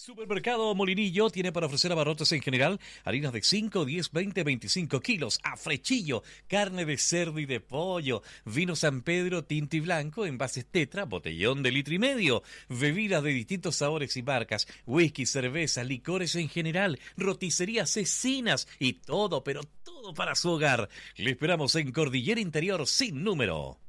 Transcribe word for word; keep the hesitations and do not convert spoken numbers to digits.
Supermercado Molinillo tiene para ofrecer abarrotes en general harinas de cinco, diez, veinte, veinticinco kilos, a frechillo, carne de cerdo y de pollo, vino San Pedro tinto y blanco, envases tetra, botellón de litro y medio, bebidas de distintos sabores y marcas, whisky, cerveza, licores en general, roticerías, cecinas y todo, pero todo para su hogar. Le esperamos en Cordillera Interior sin número.